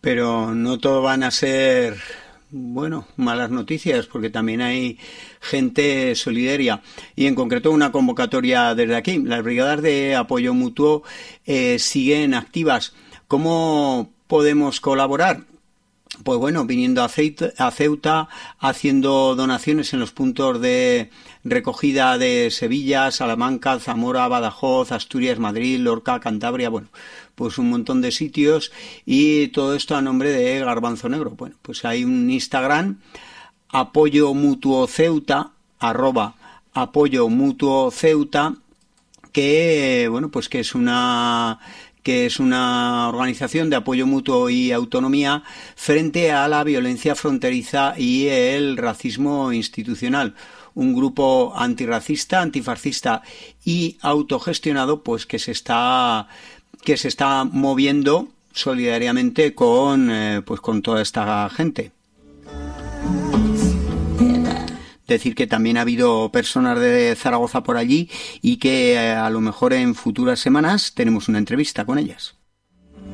Pero no todo van a ser, bueno, malas noticias, porque también hay gente solidaria. Y en concreto una convocatoria desde aquí. Las brigadas de apoyo mutuo siguen activas. ¿Cómo podemos colaborar? Pues bueno, viniendo a Ceuta, haciendo donaciones en los puntos de recogida de Sevilla, Salamanca, Zamora, Badajoz, Asturias, Madrid, Lorca, Cantabria, bueno, pues un montón de sitios, y todo esto a nombre de Garbanzo Negro. Bueno, pues hay un Instagram, apoyo mutuo Ceuta, @apoyo mutuo Ceuta, que bueno, pues que es una organización de apoyo mutuo y autonomía frente a la violencia fronteriza y el racismo institucional. Un grupo antirracista, antifascista y autogestionado, pues que se está moviendo solidariamente con toda esta gente. Decir que también ha habido personas de Zaragoza por allí y que a lo mejor en futuras semanas tenemos una entrevista con ellas.